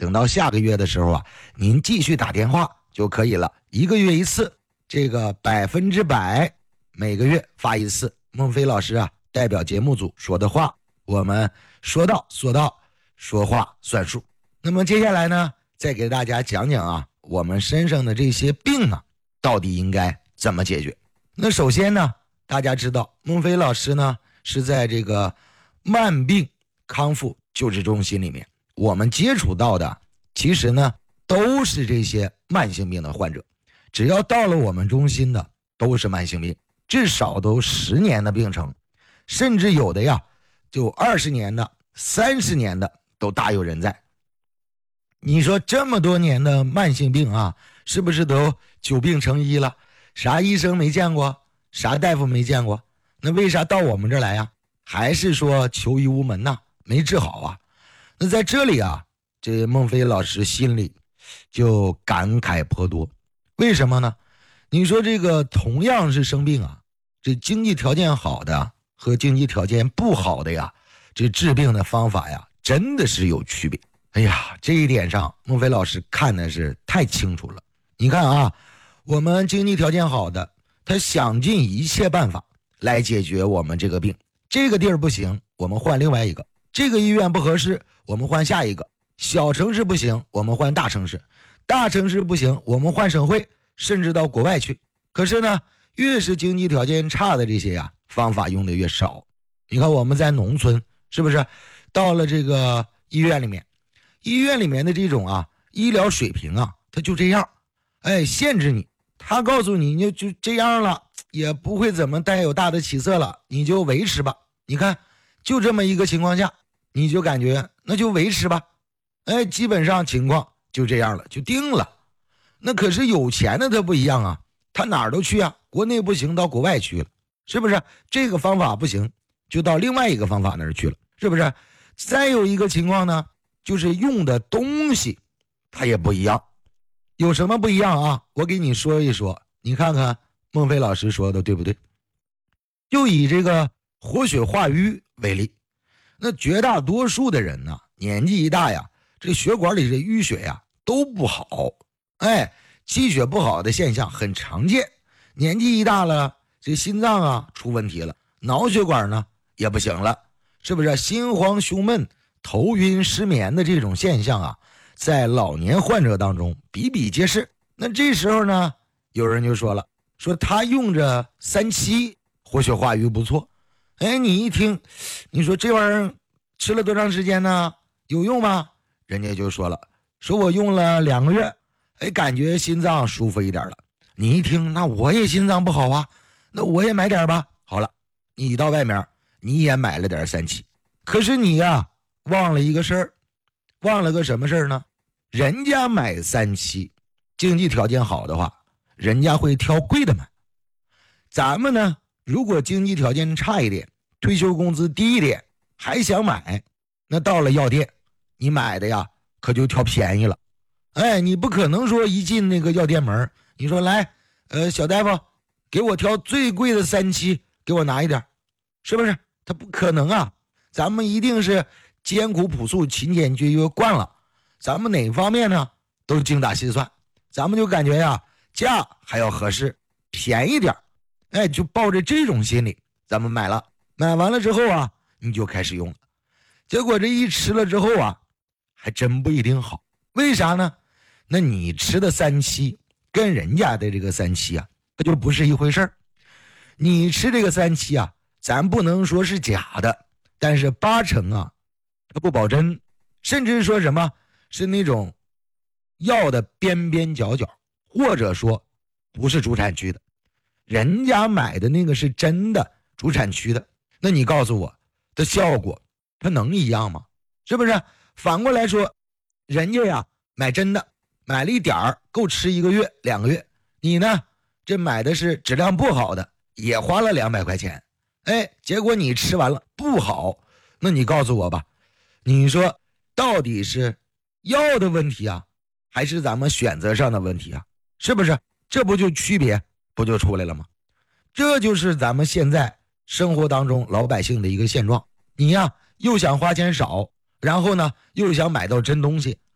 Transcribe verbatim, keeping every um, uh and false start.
等到下个月的时候啊，您继续打电话就可以了，一个月一次，这个百分之百每个月发一次。孟非老师啊，代表节目组说的话，我们说到做到，说话算数。那么接下来呢，再给大家讲讲啊，我们身上的这些病啊，到底应该怎么解决。那首先呢，大家知道孟非老师呢是在这个慢病康复救治中心里面，我们接触到的其实呢都是这些慢性病的患者，只要到了我们中心的都是慢性病，至少都十年的病程，甚至有的呀就二十年的三十年的都大有人在。你说这么多年的慢性病啊，是不是都久病成医了？啥医生没见过，啥大夫没见过，那为啥到我们这儿来呀？还是说求医无门呐、啊，没治好啊？那在这里啊，这孟非老师心里就感慨颇多。为什么呢？你说这个同样是生病啊，这经济条件好的和经济条件不好的呀，这治病的方法呀，真的是有区别。哎呀，这一点上孟非老师看的是太清楚了。你看啊，我们经济条件好的，他想尽一切办法来解决我们这个病。这个地儿不行，我们换另外一个；这个医院不合适，我们换下一个；小城市不行，我们换大城市；大城市不行，我们换省会，甚至到国外去。可是呢，越是经济条件差的这些呀，方法用的越少。你看我们在农村，是不是到了这个医院里面，医院里面的这种啊医疗水平啊，它就这样，哎，限制你，他告诉你你就这样了，也不会怎么带有大的起色了，你就维持吧。你看就这么一个情况下，你就感觉那就维持吧，哎，基本上情况就这样了，就定了。那可是有钱的他不一样啊，他哪儿都去啊，国内不行到国外去了，是不是？这个方法不行就到另外一个方法那儿去了，是不是？再有一个情况呢，就是用的东西它也不一样。有什么不一样啊？我给你说一说，你看看孟非老师说的对不对？就以这个活血化瘀为例，那绝大多数的人呢，年纪一大呀，这血管里的淤血呀都不好，哎，气血不好的现象很常见。年纪一大了，这心脏啊出问题了，脑血管呢也不行了，是不是？心慌胸闷、头晕失眠的这种现象啊，在老年患者当中比比皆是。那这时候呢，有人就说了，说他用着三七活血化瘀不错。哎，你一听，你说这玩意儿吃了多长时间呢？有用吗？人家就说了，说我用了两个月，哎，感觉心脏舒服一点了。你一听，那我也心脏不好啊，那我也买点吧。好了，你到外面你也买了点三七，可是你呀、啊、忘了一个事儿，忘了个什么事儿呢？人家买三七，经济条件好的话，人家会挑贵的买。咱们呢，如果经济条件差一点，退休工资低一点，还想买，那到了药店，你买的呀，可就挑便宜了。哎，你不可能说一进那个药店门，你说来，呃，小大夫，给我挑最贵的三七，给我拿一点，是不是？他不可能啊，咱们一定是艰苦朴素、勤俭节约惯了，咱们哪方面呢都精打细算，咱们就感觉呀，价还要合适，便宜点，哎，就抱着这种心理，咱们买了，买完了之后啊，你就开始用了，结果这一吃了之后啊，还真不一定好。为啥呢？那你吃的三七跟人家的这个三七啊，它就不是一回事儿。你吃这个三七啊，咱不能说是假的，但是八成啊，它不保真，甚至说什么是那种药的边边角角，或者说不是主产区的，人家买的那个是真的主产区的，那你告诉我的效果它能一样吗？是不是？反过来说，人家呀买真的，买了一点儿够吃一个月两个月，你呢这买的是质量不好的，也花了两百块钱，哎，结果你吃完了不好，那你告诉我吧，你说到底是药的问题啊，还是咱们选择上的问题啊？是不是？这不就区别不就出来了吗？这就是咱们现在生活当中老百姓的一个现状。你呀又想花钱少，然后呢又想买到真东西，